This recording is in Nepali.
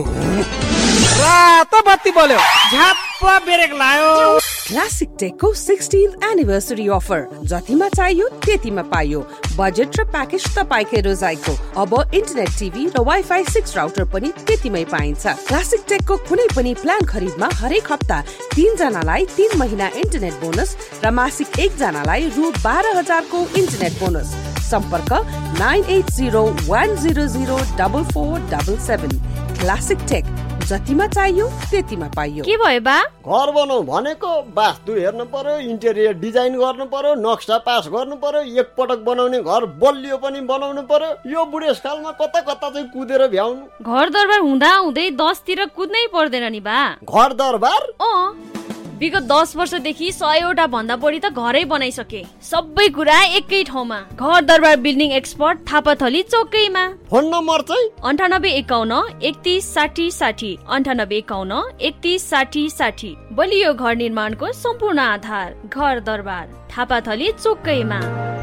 रातो बत्ती बल्यो, झ्याप्प ब्रेक लायो। क्लासिक टेकको 16th एनिभर्सरी अफर, जतिमा चाहियो त्यतिमा पाइयो। बजेट र प्याकेज तपाईकै रोजाइको। अब इन्टरनेट टिभी र वाइफाई 6 राउटर पनि त्यतिमै पाइन्छ। क्लासिक टेकको कुनै पनि प्लान खरिदमा हरेक हप्ता 3 जनालाई 3 महिना इन्टरनेट बोनस र मासिक 1 जनालाई रु 12,000 को इन्टरनेट बोनस। सम्पर्क 9801004477। क्लासिक टेक, जतिमा चाहियो त्यतिमा पाइयो। के भयो बा? घर बनाऊ भनेको वास्तु हेर्नु पर्यो, इन्टेरियर डिजाइन गर्नु पर्यो, नक्सा पास गर्नु पर्यो, एकपटक बनाउने घर बलियो पनि बनाउनु पर्यो। यो बुढेसकालमा कता कता चाहिँ कुदेर भ्याउनु। घर दरबार हुँदा हुँदै 10 तिर कुद्नै पर्दैन नि बा। घर दरबार? विगत 10 वर्षदेखि 100 भन्दा बढी त घरै बनाइसके। सबै कुरा एकै ठाउँमा। घर दरबार building expert, Thapathali चौकैमा। Phone number चाहिँ 9851 31 60 60। 9851 31 60 60। बलियो घर निर्माणको सम्पूर्ण आधार घर दरबार, थापाथली चौकैमा।